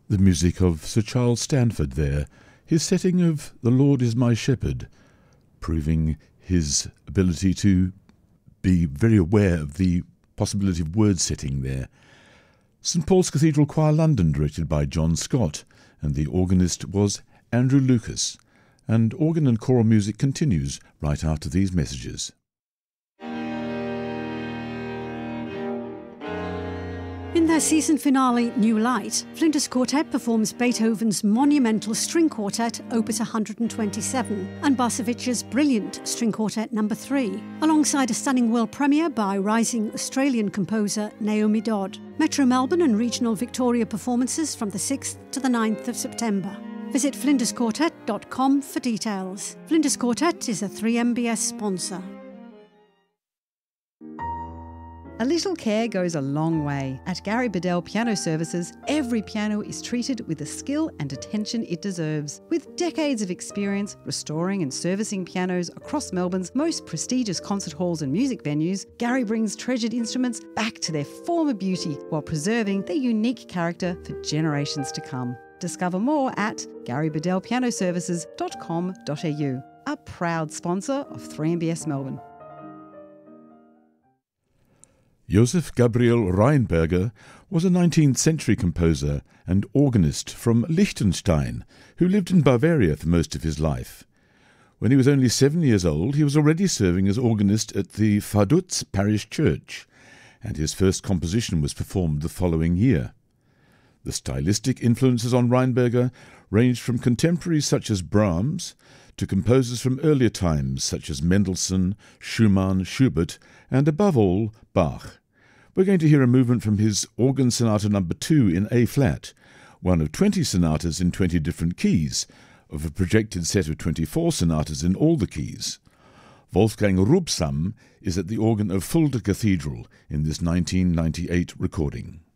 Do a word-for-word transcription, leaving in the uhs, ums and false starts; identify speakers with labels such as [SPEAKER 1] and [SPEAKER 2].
[SPEAKER 1] The music of Sir Charles Stanford there, his setting of The Lord is My Shepherd, proving his ability to be very aware of the possibility of word setting there. St Paul's Cathedral Choir London, directed by John Scott, and the organist was Andrew Lucas. And organ and choral music continues right after these messages.
[SPEAKER 2] In their season finale, New Light, Flinders Quartet performs Beethoven's monumental string quartet, Opus one hundred twenty-seven, and Barsevich's brilliant string quartet number three, alongside a stunning world premiere by rising Australian composer Naomi Dodd. Metro Melbourne and regional Victoria performances from the sixth to the ninth of September. Visit flinders quartet dot com for details. Flinders Quartet is a three M B S sponsor.
[SPEAKER 3] A little care goes a long way. At Gary Bedell Piano Services, every piano is treated with the skill and attention it deserves. With decades of experience restoring and servicing pianos across Melbourne's most prestigious concert halls and music venues, Gary brings treasured instruments back to their former beauty while preserving their unique character for generations to come. Discover more at gary bedell piano services dot com dot a u, a proud sponsor of three M B S Melbourne.
[SPEAKER 1] Josef Gabriel Rheinberger was a nineteenth century composer and organist from Liechtenstein who lived in Bavaria for most of his life. When he was only seven years old, he was already serving as organist at the Vaduz parish church, and his first composition was performed the following year. The stylistic influences on Rheinberger ranged from contemporaries such as Brahms to composers from earlier times such as Mendelssohn, Schumann, Schubert, and above all, Bach. We're going to hear a movement from his Organ Sonata number two in A-flat, one of twenty sonatas in twenty different keys, of a projected set of twenty-four sonatas in all the keys. Wolfgang Rubsam is at the organ of Fulda Cathedral in this nineteen ninety-eight recording.